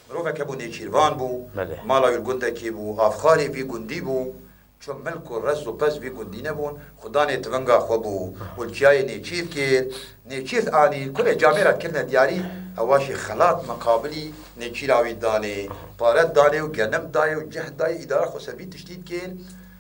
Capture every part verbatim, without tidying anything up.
مروفك ابو نيشيروان بو مالا يلقندكي بو افخاري في قندي بو چون ملك الرز و پس في قندي نبون خداني تفنگا خبو والجاي نيشير كير نيشير آني كل جامعة كلنا دياري اواشي خلاط مقابلي نيشيراوي داني بارد داني وجنم داي وجهد داي ادارة خسربي تشديد كير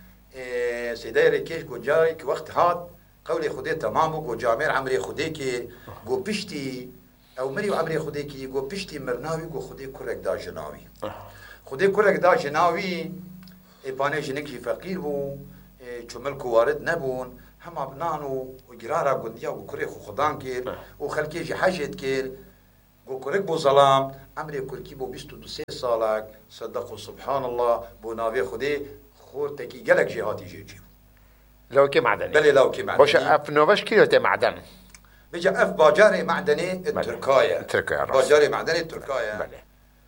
اه سيداي ركيش قو جاي كوقت هاد قولي خدي تمامو قو جامعة عمري خدي كير قو بشتي او مري عمري خدي كي قو بشتي مرناوي قو خدي كرك دا جناوي خدي كرك دا جناوي إبانة جنكي فقير بو چملكو وارد نبون هم ابنانو وجرارا قنديا وكري خدان كير وخلكي جي حاجت كير وكرك بو ظلام عمري كركي بو بيستو دو سي صالك صدقوا سبحان الله بو ناوي خدي خورتكي جلك جهاتي جيجي لو كي معدني بلي لو كي معدني وش اف نوفش كيلو تي معدن بيجي اف باجاري معدني التركاية التركاية باجاري معدني التركاية بلي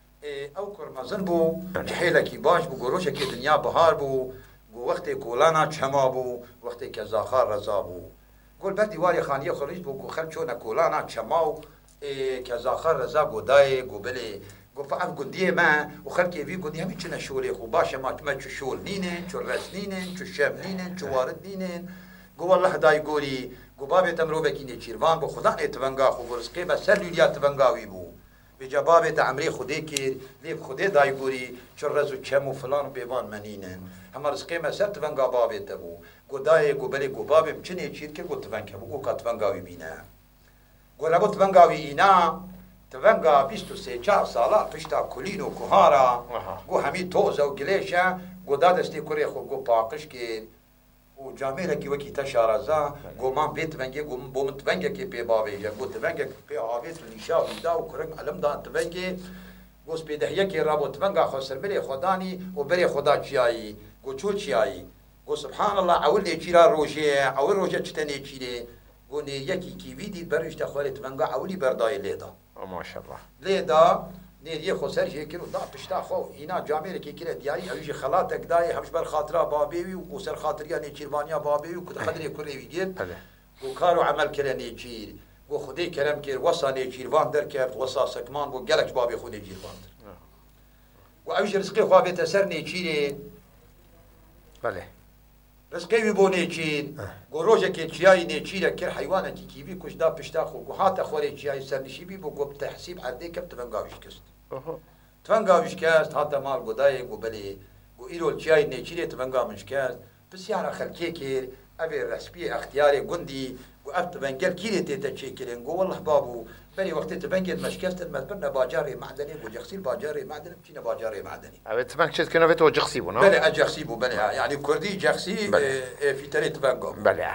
او كرمازن بو جحيلكي باش بو گروشكي دنيا بهار بو وقت كولانا چما بو وقت كزاخار رضا بو قول بردي واري خانيه خريج بو خل چون كولانا چماو كزاخار رضا گوداي گوبلي گو فعف گنديه ما وخلكي في گنديه مي چنا شوري خو باشه ما ما شول نينن چو رسنينن چو شم نينن چو وارد نينن گو والله داي گوري گو باب تمرو بكيني چيروان بو خدا اتونگا خو ورسقي بس سلوليا تونگاوي بو بجبابه تعمري خدي كير ليب خدي داي گوري چو رزو چمو فلان بيوان منينن هم رزقي ما سر تونگا بابه تبو گو داي گو بلي گو بابه چني چير که گو تونگا بو گو تونگاوي بينا گو ربو تونگاوي اينا تونگا بیست و سه چهار سالا پشتا کلینو کوهارا گو همي توزا و گليشا گو دادستی كوري خو گو پاقش که و جامعه کی وکی تشارزا گو من بیت ونگه گو بو من تونگه کی پی باوی یا گو تونگه کی آویت لیشا ودا و کرن علم دان تونگه گو سپیده کی رابو تونگه خسر بری خدانی و بری خدا چیایی گو چو چیایی گو سبحان الله اول دی چیرا روجه اول روجه چتنی چیره گو نه یکی کی ویدی برش تخوالت تونگه اولی بردای لیدا ما شاء الله لیدا نيري خسر شيء كيلو دا بشتا خو هنا جامعه كي كده دياري اوجي خلاتك داي همش بر خاطره بابيوي وسر خاطريا نيچيربانيا بابيوي وكد قدري كوري ويجيل وكارو عمل كره نيچير و خدي كرم كير وصا نيچيربان در كرت وصا سكمان و گلك بابي خو نيچيربان و اوجي رزقي خو بيت سر نيچيري بله رزقي بو نيچير گروجه كي چياي نيچيره كر حيوانه كي كيبي كش دا بشتا خو هات خوري چياي سر نشيبي بو گوب تحسيب عدي كبت فنگاوش كست تفنگاوش كست هات مال گوداي گو بلي گو ايرول چياي نيچيره تفنگامش كست بس يارا خلكي كير ابي رسبي اختياري گندي گو افت فنگل كيري تيتا چيكرين گو والله بابو بني وقت تفنگل مشكلت المدبرنا باجاري معدني گو جخسيل باجاري معدني بچينا باجاري معدني ابي تفنگ شت كنا فيتو جخسيبو بلي اجخسيبو بلي يعني كردي جخسي في تري تفنگو بلي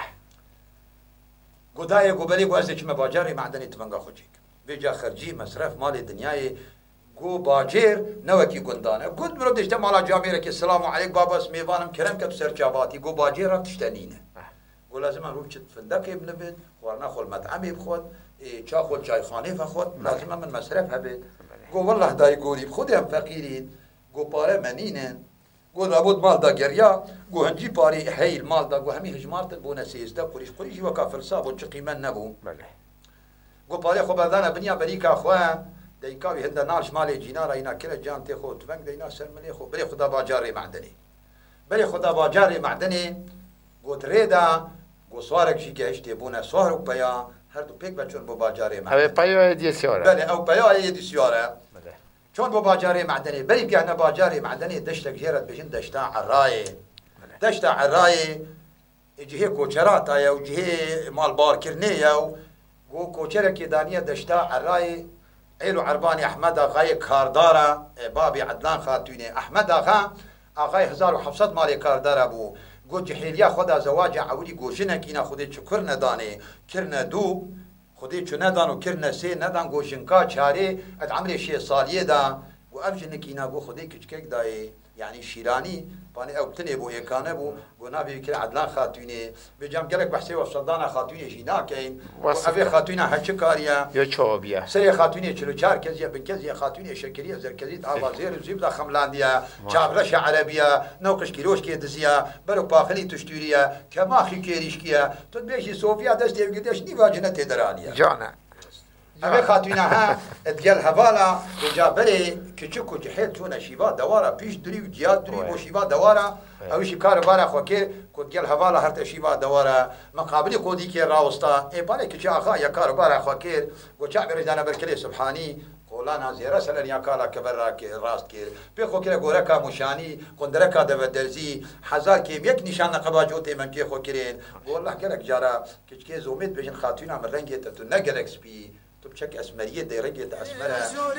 گوداي گو بلي گو ازچ ما باجاري معدني تفنگا خوچيك بيجا خرجي مصرف مال الدنياي گو باجر نوكي گندانه گود مرو دشت مالا جامعه كي السلام عليك بابا اسميوانم كرم كب سرچاباتي گو باجر تشتنينه گو لازم اروح چت فندق ابن بيت ورنا خول مطعم بخود چا خود چای خانه فخود لازم من مصرف هبه گو والله داي گوري خودم فقيرين گو پاره منينن گو لابد مال دا گريا گو هنجي پاري هي المال دا گو همي هجمارت بونه سيزده قريش قريش وكافر صاب و قيمه نبو گو پاره خو بدانا بنيا بريكا خو ديكاوي هندا ناش مالي جينارا اينا كلا جان تخو تفنگ دينا سرمني خو بري خدا باجاري معدني بري خدا باجاري معدني گو تريدا گو سوارك شي گشتي بونه سوارك بيا هر دو بيك بچون بو باجاري معدني اوي بايو دي سياره بله او بايو اي دي سياره چون بو باجاري معدني بري بيانا باجاري معدني دشتك جيرت بجن دشتا عراي دشتا عراي جهه کوچرات يا وجهه مال بار كرني يا گو کوچره کی دانيه دشتا عراي عيلو عرباني احمد اغاي كاردارا بابي عدنان خاتوني احمد اغا اغاي هزار وحفصد مالي كاردار ابو گو جحيليا خدا زواج عولي گوشنك اينا خودي چكر نداني كرنا دو خودي چو ندانو كرنا سي ندان گوشنكا چاري اد عمري شي صاليه دا و افجنك اينا گو خودي كچكك داي يعني شيراني باني او تني بو يكانه بو ونابي كلا عدلان خاتوني بجام قالك بحسي وصدانا خاتوني شينا كاين ابي خاتوني هشكاريا يا چوبيا سري خاتوني چلو چار كزيا بنكزيا خاتوني شكريه زركزيت اوازير زيبدا خملانديا چابرش عربيه نوقش كيروش كي دزيا برو باخلي تشتوريا كما خي كيريشكيا تدبيشي صوفيا دست يفقدش ني واجنه تدرانيا جانا أبي خاتونها تقال هوالا وجابري كتشكو جحيل تونا شيبا دوارا بيش دري وجياد دري وشيبا دوارا أو شي كار بارا خوكير كنت قال هوالا هرت شيبا دوارا مقابلي قودي كي راوستا إيه بالك كتشا أخا يا كار بارا خوكير وشعب رجانا بالكلي سبحاني قولانا زيرا سلن يا كالا كبرا كي راست كي بيخو كي غوركا مشاني قندركا دبدرزي حزار كي يك نشان قباجوتي من كي خو كيرين والله قالك جارا كي زوميت بجن خاتونا من رنجه تنقلك سبي تبشك اسمريه دي رنجه اسمرها